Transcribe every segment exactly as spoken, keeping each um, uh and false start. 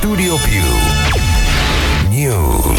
Studio Più News.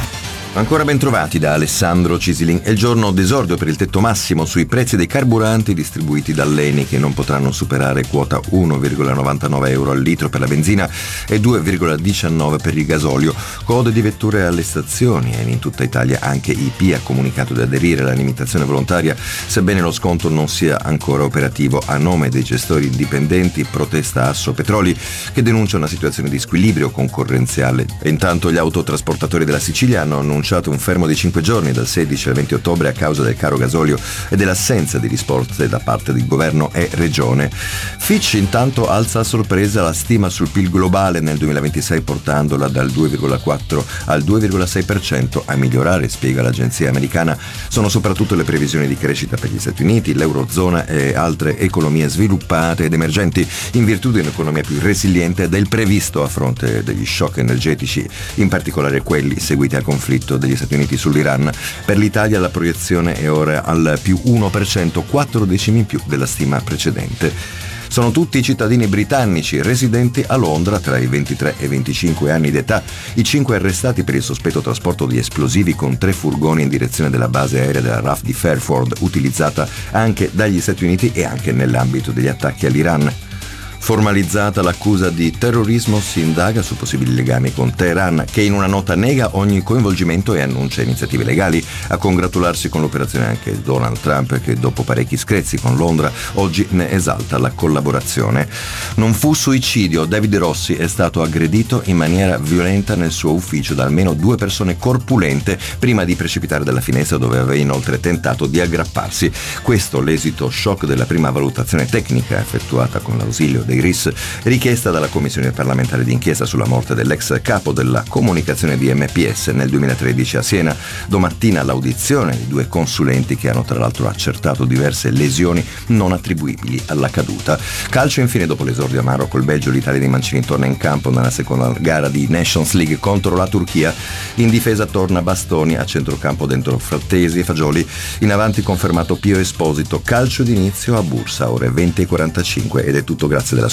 Ancora ben trovati da Alessandro Cisilin. È il giorno d'esordio per il tetto massimo sui prezzi dei carburanti distribuiti dall'Eni, che non potranno superare quota uno virgola novantanove euro al litro per la benzina e due virgola diciannove per il gasolio. Code di vetture alle stazioni. Eni in tutta Italia, anche I P ha comunicato di aderire alla limitazione volontaria, sebbene lo sconto non sia ancora operativo. A nome dei gestori indipendenti protesta Assopetroli, che denuncia una situazione di squilibrio concorrenziale. E intanto gli autotrasportatori della Sicilia hanno annunciato un fermo di cinque giorni dal sedici al venti ottobre a causa del caro gasolio e dell'assenza di risposte da parte di governo e regione. Fitch intanto alza a sorpresa la stima sul P I L globale nel duemilaventisei, portandola dal due virgola quattro al due virgola sei per cento. A migliorare, spiega l'agenzia americana, sono soprattutto le previsioni di crescita per gli Stati Uniti, l'Eurozona e altre economie sviluppate ed emergenti, in virtù di un'economia più resiliente del previsto a fronte degli shock energetici, in particolare quelli seguiti al conflitto degli Stati Uniti sull'Iran. Per l'Italia la proiezione è ora al più uno per cento, quattro decimi in più della stima precedente. Sono tutti cittadini britannici residenti a Londra tra i ventitré e i venticinque anni d'età. I cinque arrestati per il sospetto trasporto di esplosivi con tre furgoni in direzione della base aerea della R A F di Fairford, utilizzata anche dagli Stati Uniti e anche nell'ambito degli attacchi all'Iran. Formalizzata l'accusa di terrorismo, si indaga su possibili legami con Teheran, che in una nota nega ogni coinvolgimento e annuncia iniziative legali. A congratularsi con l'operazione anche Donald Trump, che dopo parecchi screzi con Londra oggi ne esalta la collaborazione. Non fu suicidio. David Rossi è stato aggredito in maniera violenta nel suo ufficio da almeno due persone corpulente prima di precipitare dalla finestra, dove aveva inoltre tentato di aggrapparsi. Questo l'esito shock della prima valutazione tecnica effettuata con l'ausilio dei R I S, richiesta dalla Commissione parlamentare d'inchiesta sulla morte dell'ex capo della comunicazione di M P S nel duemilatredici a Siena. Domattina l'audizione di due consulenti che hanno tra l'altro accertato diverse lesioni non attribuibili alla caduta. Calcio infine, dopo l'esordio amaro col Belgio, l'Italia dei Mancini torna in campo nella seconda gara di Nations League contro la Turchia. In difesa torna Bastoni, a centrocampo dentro Frattesi e Fagioli. In avanti confermato Pio Esposito. Calcio d'inizio a Bursa, ore venti e quarantacinque, ed è tutto grazie dell'ascolto.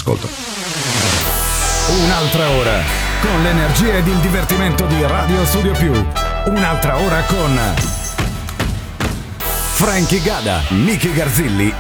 Un'altra ora con l'energia ed il divertimento di Radio Studio Più. Un'altra ora con Frankie Gada, Miki Garzilli